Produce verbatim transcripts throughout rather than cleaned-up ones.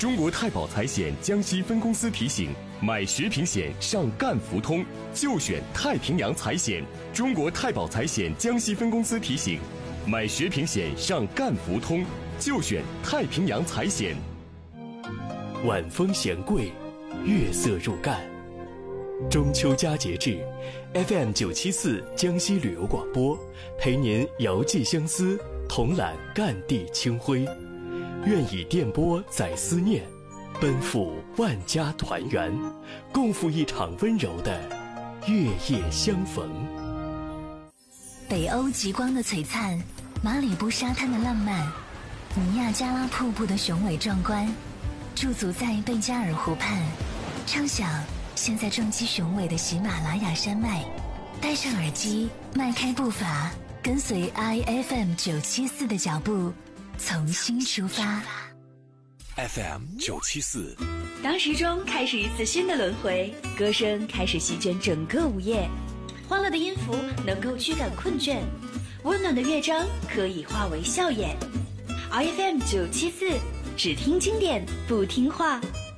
中国太保财险江西分公司提醒：买食品险上赣福通，就选太平洋财险。中国太保财险江西分公司提醒：买食品险上赣福通，就选太平洋财险。 晚风闲桂，月色入赣。中秋佳节至 ，F M 九七四江西旅游广播陪您遥寄相思，同揽赣地清辉。愿以电波载思念，奔赴万家团圆，共赴一场温柔的月夜相逢。 北欧极光的璀璨，马里布沙滩的浪漫，尼亚加拉瀑布的雄伟壮观，驻足在贝加尔湖畔，畅想现在正激雄伟的喜马拉雅山脉。戴上耳机，迈开步伐，跟随 I F M 九七四的脚步，从新出发。 F M 九七四， 当时钟开始一次新的轮回，歌声开始席卷整个午夜，欢乐的音符能够驱赶困倦，温暖的乐章可以化为笑颜。 I F M 九七四，只听经典不听话。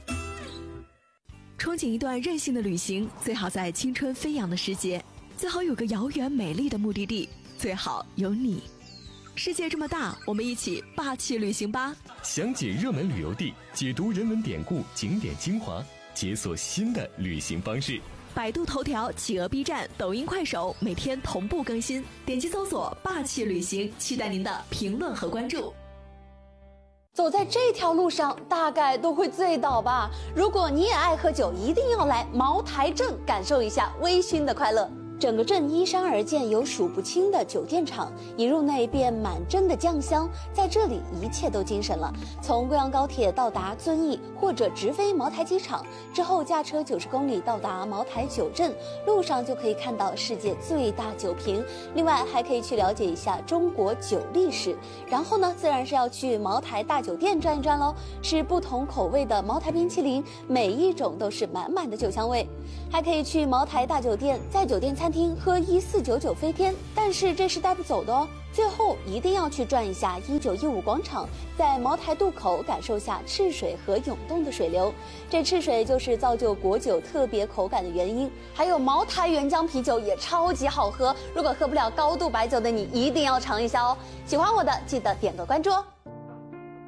憧憬一段任性的旅行，最好在青春飞扬的时节，最好有个遥远美丽的目的地，最好有你。世界这么大，我们一起霸气旅行吧！ 详解热门旅游地，解读人文典故、景点精华，解锁新的旅行方式。 百度头条、企鹅 B 站、抖音、快手每天同步更新，点击搜索“霸气旅行”，期待您的评论和关注。 走在这条路上，大概都会醉倒吧。如果你也爱喝酒，一定要来茅台镇感受一下微醺的快乐。整个镇依山而建，有数不清的酒店场，一入内便满镇的酱香。在这里，一切都精神了。从贵阳高铁到达遵义，或者直飞茅台机场，之后驾车九十公里到达茅台酒镇，路上就可以看到世界最大酒瓶。另外，还可以去了解一下中国酒历史。然后呢，自然是要去茅台大酒店转一转喽，是不同口味的茅台冰淇淋，每一种都是满满的酒香味。还可以去茅台大酒店，在酒店餐厅喝一四九九飞天，但是这是带不走的哦。最后一定要去转一下一九一五广场，在茅台渡口感受下赤水河涌动的水流，这赤水就是造就果酒特别口感的原因。还有茅台原浆啤酒也超级好喝，如果喝不了高度白酒的你，一定要尝一下哦。喜欢我的记得点个关注哦。